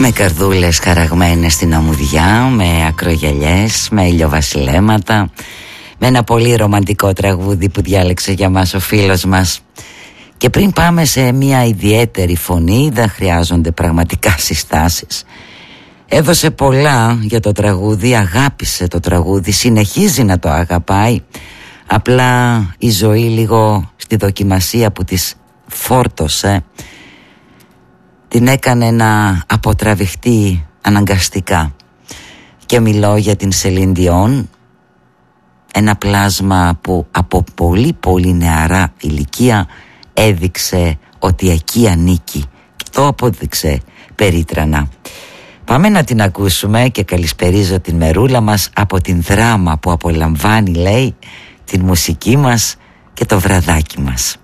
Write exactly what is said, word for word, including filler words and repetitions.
Με καρδούλες χαραγμένες στην αμμουδιά, με ακρογιαλιές, με ηλιοβασιλέματα, με ένα πολύ ρομαντικό τραγούδι που διάλεξε για μας ο φίλος μας. Και πριν πάμε σε μια ιδιαίτερη φωνή, δεν χρειάζονται πραγματικά συστάσεις. Έδωσε πολλά για το τραγούδι, αγάπησε το τραγούδι, συνεχίζει να το αγαπάει. Απλά η ζωή λίγο στη δοκιμασία που της φόρτωσε την έκανε να αποτραβηχτεί αναγκαστικά. Και μιλώ για την Σελίν Διόν, ένα πλάσμα που από πολύ πολύ νεαρά ηλικία έδειξε ότι εκεί ανήκει και το απόδειξε περίτρανα. Πάμε να την ακούσουμε και καλησπερίζω την μερούλα μας από την Δράμα που απολαμβάνει, λέει, την μουσική μας και το βραδάκι μας.